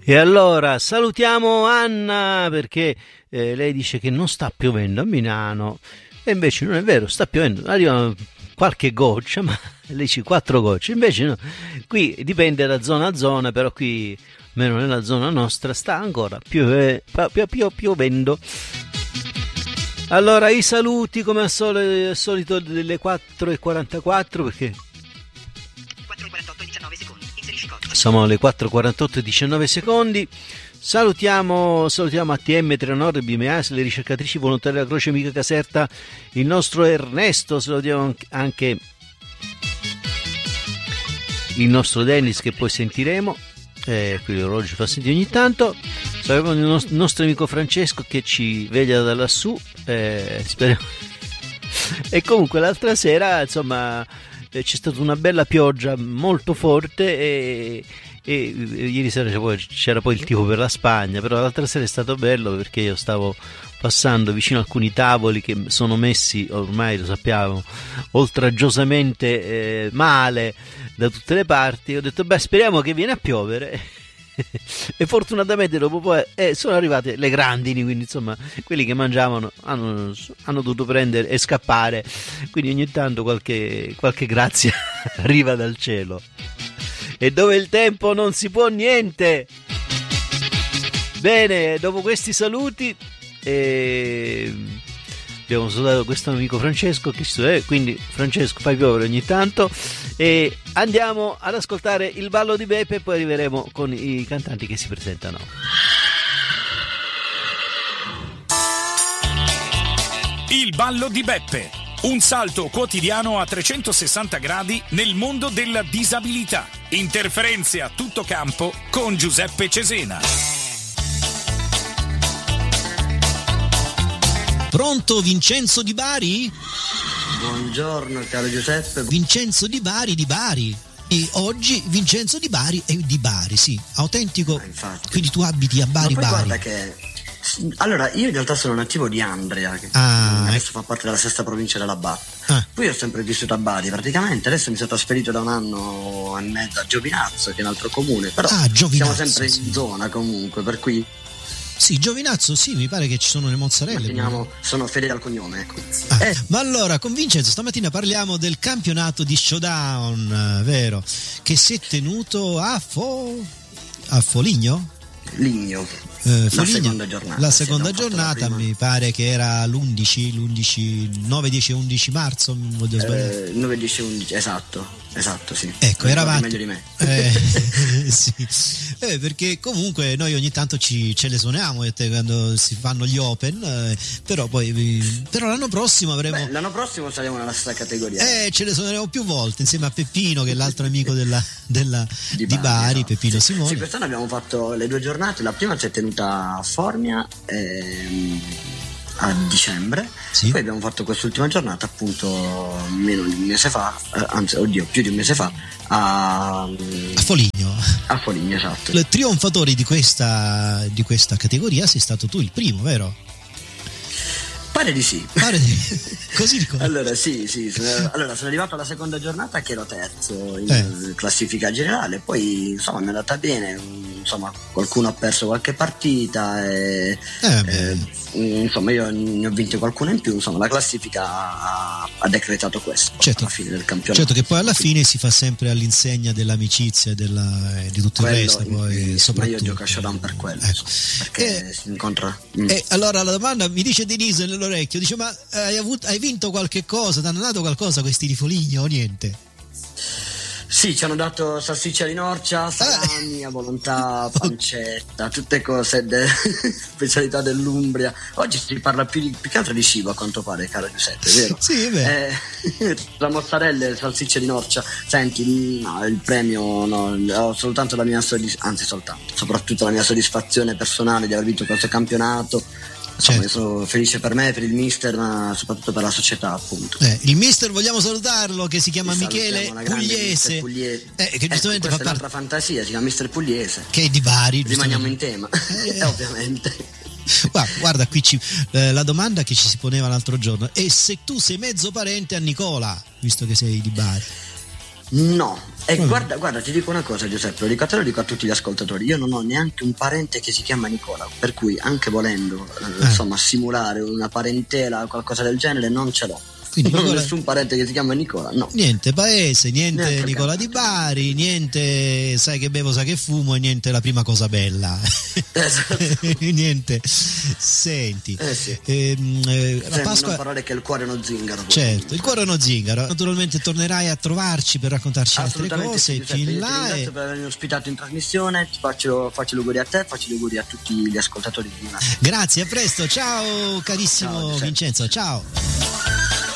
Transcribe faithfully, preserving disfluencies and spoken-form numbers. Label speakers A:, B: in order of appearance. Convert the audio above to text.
A: E allora salutiamo Anna, perché eh, lei dice che non sta piovendo a Milano, e invece non è vero, sta piovendo, arrivano qualche goccia, ma lei dice quattro gocce, invece no, qui dipende da zona a zona, però qui, almeno nella zona nostra, sta ancora piove, pio, pio, piovendo. Allora i saluti come al, sole, al solito delle quattro e quarantaquattro, perché
B: quattro e quarantotto e diciannove secondi. Inserisci codice.
A: Siamo alle quattro e quarantotto e diciannove secondi. Salutiamo, salutiamo A T M Trenord, B M A, le ricercatrici volontarie della Croce Amica Caserta, il nostro Ernesto, salutiamo anche il nostro Dennis che poi sentiremo, eh, qui l'orologio fa sentire ogni tanto. Salutiamo il nostro amico Francesco che ci veglia da lassù, eh, speriamo. E comunque l'altra sera, insomma, c'è stata una bella pioggia molto forte e, e ieri sera c'era poi, c'era poi il tifo per la Spagna, però l'altra sera è stato bello perché io stavo passando vicino a alcuni tavoli che sono messi, ormai lo sappiamo, oltraggiosamente eh, male da tutte le parti. Ho detto beh, speriamo che viene a piovere. E fortunatamente dopo poi eh, sono arrivate le grandini, quindi insomma quelli che mangiavano hanno, hanno dovuto prendere e scappare, quindi ogni tanto qualche, qualche grazia arriva dal cielo, e dove il tempo non si può niente. Bene, dopo questi saluti eh, abbiamo salutato questo amico Francesco che eh, quindi Francesco fai piovere ogni tanto, e andiamo ad ascoltare il ballo di Beppe e poi arriveremo con i cantanti che si presentano.
C: Il ballo di Beppe, un salto quotidiano a trecentosessanta gradi nel mondo della disabilità. Interferenze a tutto campo con Giuseppe Cesena.
D: Pronto Vincenzo di Bari?
E: Buongiorno caro Giuseppe.
D: Vincenzo di Bari di Bari. E oggi Vincenzo di Bari è di Bari, sì, autentico.
E: Ah,
D: quindi tu abiti a Bari.
E: Ma poi
D: Bari.
E: Guarda che allora io in realtà sono nativo di Andria, che
D: ah,
E: adesso fa parte della sesta provincia della Batta.
D: Ah.
E: Poi ho sempre vissuto a Bari praticamente, adesso mi sono trasferito da un anno e mezzo a Giovinazzo, che è un altro comune, però
D: ah,
E: siamo sempre
D: sì.
E: in zona comunque, per cui
D: sì, Giovinazzo, sì, mi pare che ci sono le mozzarelle.
E: Immaginiamo, sono fedele al cognome, ecco.
D: Ah,
E: eh.
D: Ma allora, con Vincenzo, stamattina parliamo del campionato di Showdown, vero? Che si è tenuto a Fo... a Foligno?
E: Ligno.
D: Eh,
E: la seconda giornata.
D: La seconda giornata mi pare che era l'undici, l'undici, nove, dieci e undici marzo, non voglio sbagliare.
E: Eh, nove, dieci, undici, esatto, esatto, sì.
D: Ecco, eravate
E: meglio di me.
D: Eh, sì. eh, perché comunque noi ogni tanto ci, ce le suoniamo quando si fanno gli open, eh, però poi però l'anno prossimo avremo
E: Beh, l'anno prossimo saremo nella stessa categoria.
D: Eh, ce le suoneremo più volte insieme a Peppino, che è l'altro amico della, della,
E: di,
D: di
E: Bari,
D: Bari,
E: no?
D: Peppino
E: sì,
D: Simone.
E: Sì, quest'anno abbiamo fatto le due giornate, la prima si è tenuta a Formia ehm, a dicembre,
D: sì.
E: Poi abbiamo fatto quest'ultima giornata appunto meno di un mese fa, eh, anzi oddio più di un mese fa a,
D: a Foligno.
E: A Foligno, esatto.
D: Il trionfatore di questa, di questa categoria sei stato tu il primo, vero?
E: Pare di sì.
D: Pare di... Così dico.
E: Allora sì, sì, sono, allora sono arrivato alla seconda giornata che ero terzo in
D: eh.
E: classifica generale, poi insomma mi è andata bene, insomma qualcuno ha perso qualche partita e,
D: eh,
E: eh, insomma io ne ho vinto qualcuna in più, insomma la classifica ha, ha decretato questo,
D: certo,
E: alla fine del campionato.
D: Certo che poi alla fine si fa sempre all'insegna dell'amicizia e della, di tutto
E: quello,
D: il resto, poi
E: in,
D: soprattutto.
E: Ma io gioco a Showdown per quello,
D: ecco.
E: perché
D: e,
E: si incontra mm.
D: E allora la domanda mi dice Denise nell'orecchio, dice ma hai, avuto, hai vinto qualche cosa, ti hanno dato qualcosa questi di Foligno o niente?
E: Sì, ci hanno dato salsiccia di norcia, salami, a volontà, pancetta, tutte cose de... specialità dell'Umbria. Oggi si parla più, di, più che altro di cibo a quanto pare, caro Giuseppe, vero?
D: Sì, beh.
E: Eh, la mozzarella e le salsicce di norcia. Senti, no, il premio no, ho soltanto la mia soddisfazione, anzi soltanto, soprattutto la mia soddisfazione personale di aver vinto questo campionato. Insomma, certo. Io sono felice per me, per il mister, ma soprattutto per la società, appunto.
D: Eh, il mister vogliamo salutarlo, che si chiama
E: Ci
D: Michele Pugliese,
E: Pugliese.
D: Eh, che giustamente
E: eh,
D: fa
E: parte... è un'altra fantasia, si chiama mister Pugliese,
D: che è di Bari.
E: Rimaniamo in tema, eh. ovviamente.
D: Guarda, guarda qui ci, eh, la domanda che ci si poneva l'altro giorno è se tu sei mezzo parente a Nicola, visto che sei di Bari.
E: No. E
D: Mm.
E: guarda, guarda, ti dico una cosa, Giuseppe, lo dico a te, lo dico a tutti gli ascoltatori. Io non ho neanche un parente che si chiama Nicola, per cui anche volendo eh. insomma simulare una parentela o qualcosa del genere non ce l'ho.
D: Quindi
E: non ho
D: Nicola...
E: nessun parente che si chiama Nicola, no.
D: Niente paese, niente
E: Neanche
D: Nicola
E: cazzo.
D: di Bari, niente sai che bevo, sai che fumo e niente la prima cosa bella.
E: Esatto.
D: Niente. Senti,
E: Eh sì.
D: ehm, eh, la
E: Sembra
D: Pasqua...
E: una parola che il cuore è uno zingaro.
D: Certo, il cuore è uno zingaro. Naturalmente tornerai a trovarci per raccontarci altre
E: Assolutamente
D: cose
E: sì,
D: più
E: Giuseppe,
D: in
E: io ti
D: là.
E: ringrazio
D: E...
E: per avermi ospitato in trasmissione, ti faccio, faccio gli auguri a te, faccio gli auguri a tutti gli ascoltatori di una.
D: Grazie, a presto, ciao carissimo
E: Ciao, Giuseppe.
D: Vincenzo, ciao.